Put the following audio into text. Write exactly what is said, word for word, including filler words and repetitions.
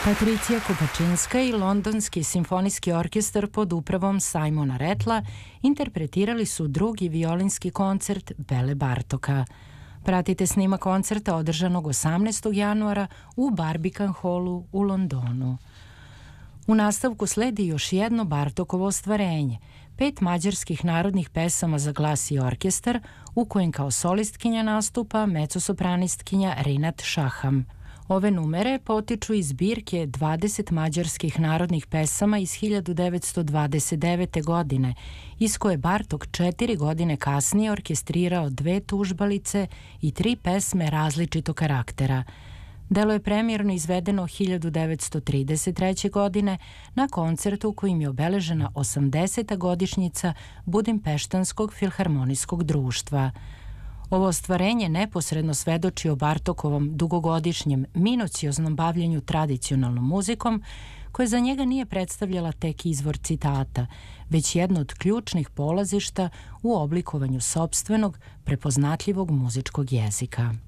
Patricija Kupačinska i Londonski simfonijski orkestar pod upravom Simona Rattla interpretirali su drugi violinski koncert Bele Bartoka. Pratite snima koncerta održanog osamnaestog januara u Barbican Hallu u Londonu. U nastavku sledi još jedno Bartokovo ostvarenje, pet mađarskih narodnih pesama za glas i orkestar, u kojem kao solistkinja nastupa mecosopranistkinja Rinat Šaham. Ove numere potiču iz zbirke dvadeset mađarskih narodnih pesama iz hiljadu devetsto dvadeset devete. godine, iz koje Bartok četiri godine kasnije orkestrirao dve tužbalice i tri pesme različitog karaktera. Delo je premijerno izvedeno hiljadu devetsto trideset treće. godine na koncertu kojim je obeležena osamdeseta godišnjica Budimpeštanskog filharmonijskog društva. Ovo ostvarenje neposredno svedoči o Bartokovom dugogodišnjem minucioznom bavljenju tradicionalnom muzikom, koja za njega nije predstavljala tek izvor citata, već jedno od ključnih polazišta u oblikovanju sopstvenog, prepoznatljivog muzičkog jezika.